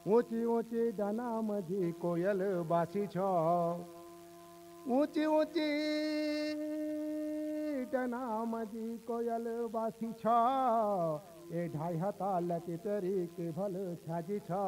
ऊंची ऊंची डाना मजी कोयल बासी छो। ऊंची ऊंची डाना मजी कोयल बासी छो। ए ढाई हता लकी तेरी के भल छाजी छो।